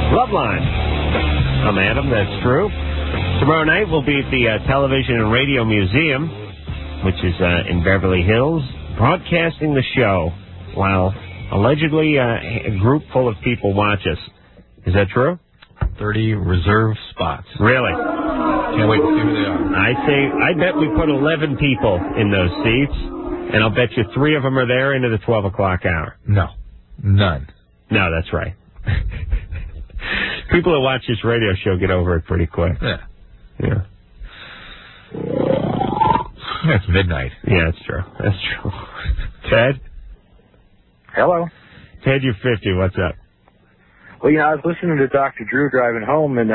Loveline. I'm Adam, that's true. Tomorrow night we'll be at the Television and Radio Museum, which is in Beverly Hills, broadcasting the show while allegedly a group full of people watch us. Is that true? 30 reserved spots. Really? Can't wait to see who they are. I bet we put 11 people in those seats, and I'll bet you 3 of them are there into the 12 o'clock hour. No. None. No, that's right. People that watch this radio show get over it pretty quick. Yeah. Yeah. It's midnight. Yeah, that's true. That's true. Ted? Hello. Ted, you're 50. What's up? Well, I was listening to Dr. Drew driving home, and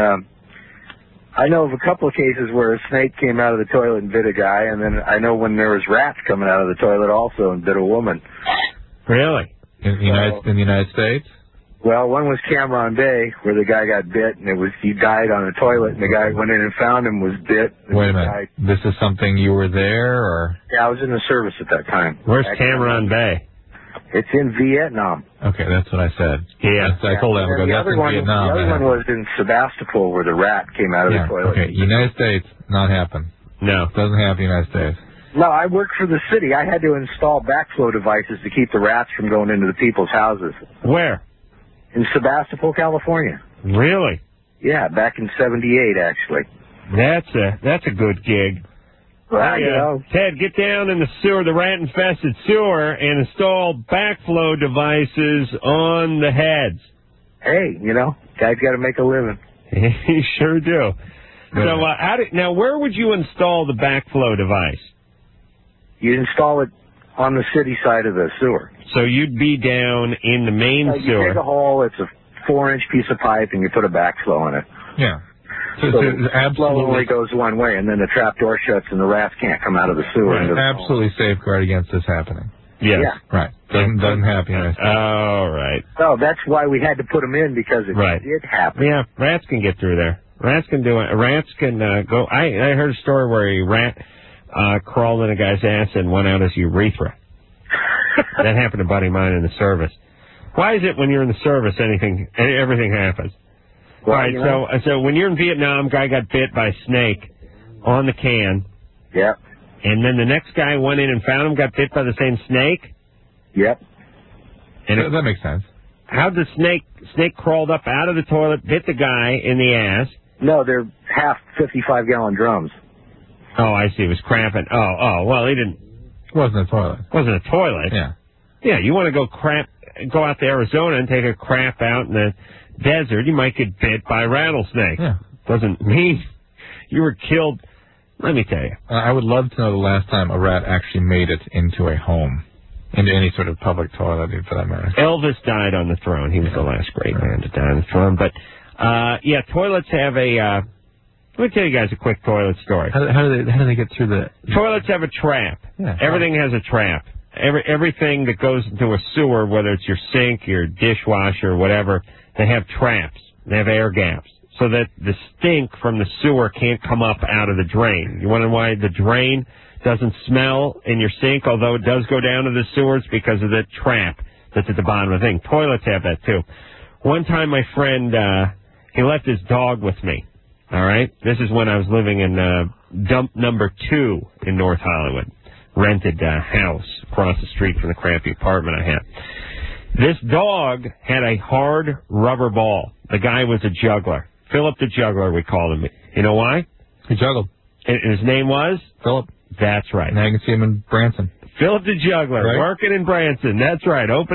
I know of a couple of cases where a snake came out of the toilet and bit a guy, and then I know when there was rats coming out of the toilet also and bit a woman. Really? In the United States? Well, one was Cameron Bay, where the guy got bit, and he died on the toilet, and the guy went in and found him, was bit. Wait a minute. This is something you were there, or? Yeah, I was in the service at that time. Where's Cameron Bay? It's in Vietnam. Okay, that's what I said. Yeah. I told him, that's in Vietnam. The other one was in Sebastopol, where the rat came out of the toilet. Okay, United States, not happen. No. Doesn't happen in the United States. No, I worked for the city. I had to install backflow devices to keep the rats from going into the people's houses. Where? In Sebastopol, California. Really? Yeah, back in '78, actually. That's a good gig. Well, Ted, get down in the sewer, the rat-infested sewer, and install backflow devices on the heads. Hey, guys got to make a living. You sure do. So, now, where would you install the backflow device? You install it on the city side of the sewer. So you'd be down in the main sewer. You dig a hole, it's a 4-inch piece of pipe, and you put a backflow in it. Yeah. So the flow only goes one way, and then the trap door shuts, and the rats can't come out of the sewer. Right. Absolutely safeguard against this happening. Yes. Yeah. Right. Doesn't happen. Oh, right. So that's why we had to put them in, because it did happen. Yeah, rats can get through there. Rats can do it. Rats can go. I heard a story where a rat crawled in a guy's ass and went out his urethra. That happened to a buddy of mine in the service. Why is it when you're in the service everything happens? Well, all right, so when you're in Vietnam, guy got bit by a snake on the can. Yep. And then the next guy went in and found him, got bit by the same snake? Yep. And that makes sense. How'd the snake crawled up out of the toilet, bit the guy in the ass? No, they're half 55-gallon drums. Oh, I see. It was crapping. Oh, well, he didn't. Wasn't a toilet. Wasn't a toilet. Yeah. Yeah, you want to go out to Arizona and take a crap out in the desert, you might get bit by a rattlesnake. Yeah. Doesn't mean you were killed. Let me tell you. I would love to know the last time a rat actually made it into a home, into any sort of public toilet, for that matter. Elvis died on the throne. He was the last great man to die on the throne. But, toilets have a... let me tell you guys a quick toilet story. How do they get through the... Toilets have a trap. Yeah. Everything has a trap. Everything that goes into a sewer, whether it's your sink, your dishwasher, or whatever, they have traps. They have air gaps so that the stink from the sewer can't come up out of the drain. You wonder why the drain doesn't smell in your sink, although it does go down to the sewers? Because of the trap that's at the bottom of the thing. Toilets have that, too. One time my friend, he left his dog with me. All right? This is when I was living in dump number 2 in North Hollywood. Rented a house across the street from the crappy apartment I had. This dog had a hard rubber ball. The guy was a juggler. Philip the Juggler, we called him. You know why? He juggled. And his name was? Philip. That's right. Now you can see him in Branson. Philip the Juggler, working in Branson. That's right. Opening